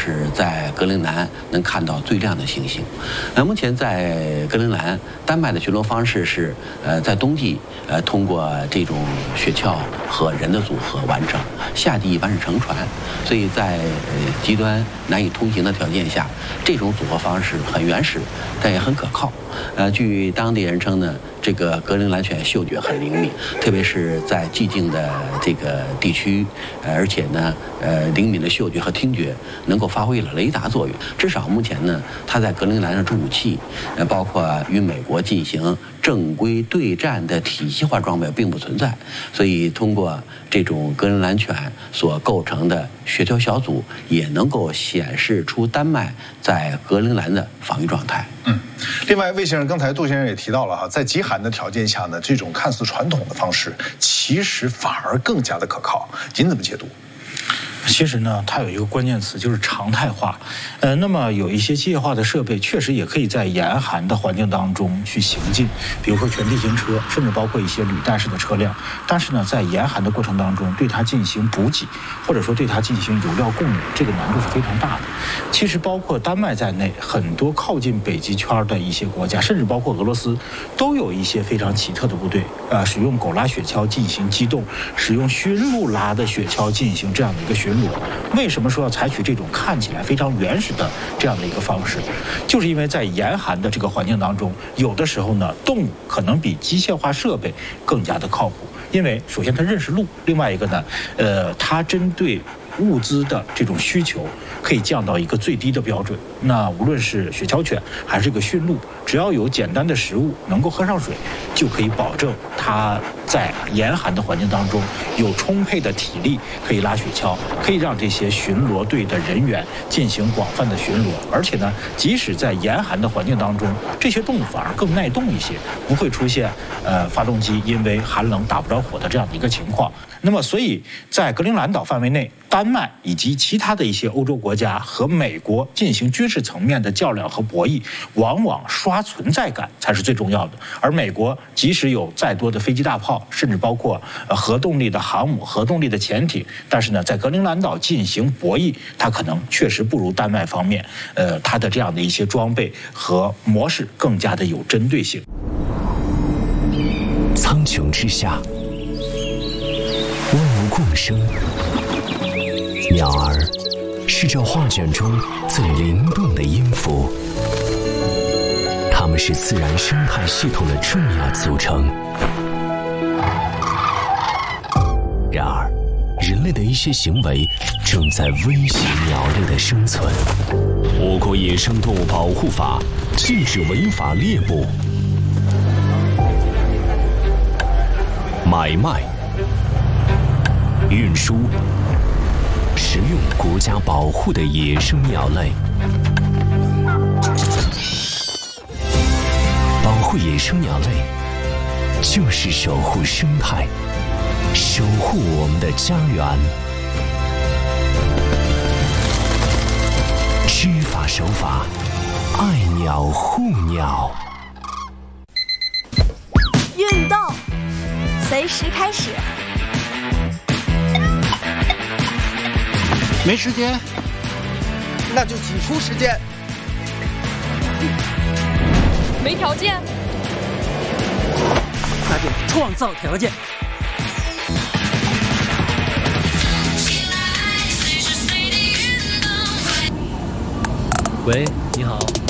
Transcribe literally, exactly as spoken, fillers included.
是在格陵兰能看到最亮的星星。那目前在格陵兰，丹麦的巡逻方式是，呃，在冬季，呃，通过这种雪橇和人的组合完成；夏季一般是乘船，所以在呃极端难以通行的条件下，这种组合方式很原始，但也很可靠。呃，据当地人称呢，这个格陵兰犬嗅觉很灵敏，特别是在寂静的这个地区，呃，而且呢，呃，灵敏的嗅觉和听觉能够发挥了雷达作用。至少目前呢，它在格陵兰上出武器，呃，包括与美国进行正规对战的体系化装备并不存在，所以通过这种格陵兰犬所构成的雪橇小组，也能够显示出丹麦在格陵兰的防御状态。 嗯，另外，魏先生刚才杜先生也提到了哈，在极寒的条件下呢，这种看似传统的方式，其实反而更加的可靠。您怎么解读？ 其实呢，它有一个关键词就是常态化。呃，那么有一些机械化的设备，确实也可以在严寒的环境当中去行进，比如说全地形车，甚至包括一些履带式的车辆。但是呢，在严寒的过程当中，对它进行补给，或者说对它进行油料供应，这个难度是非常大的。其实包括丹麦在内，很多靠近北极圈的一些国家，甚至包括俄罗斯，都有一些非常奇特的部队，呃，使用狗拉雪橇进行机动，使用驯鹿拉的雪橇进行这样的一个巡逻。为什么说要采取这种看起来非常原始的这样的一个方式？就是因为在严寒的这个环境当中，有的时候呢，动物可能比机械化设备更加的靠谱。因为首先它认识路，另外一个呢，呃，它针对物资的这种需求可以降到一个最低的标准。那无论是雪橇犬还是这个驯鹿，只要有简单的食物，能够喝上水，就可以保证它在严寒的环境当中有充沛的体力，可以拉雪橇，可以让这些巡逻队的人员进行广泛的巡逻。而且呢，即使在严寒的环境当中，这些动物反而更耐冻一些，不会出现呃发动机因为寒冷打不着火的这样的一个情况。那么，所以在格陵兰岛范围内，丹麦以及其他的一些欧洲国家和美国进行军事层面的较量和博弈，往往刷存在感才是最重要的。而美国即使有再多的飞机大炮，甚至包括呃核动力的航母、核动力的潜艇，但是呢，在格陵兰岛进行博弈，它可能确实不如丹麦方面，呃，它的这样的一些装备和模式更加的有针对性。 苍穹之下，万物共生。鸟儿是这画卷中最灵动的音符，它们是自然生态系统的重要组成。然而，人类的一些行为正在威胁鸟类的生存。我国野生动物保护法禁止违法猎捕、买卖、运输、食用国家保护的野生鸟类。保护野生鸟类，就是守护生态，守护我们的家园。知法守法，爱鸟护鸟。 运动，随时开始。 没时间，那就挤出时间。 没条件， 那就创造条件。 喂，你好。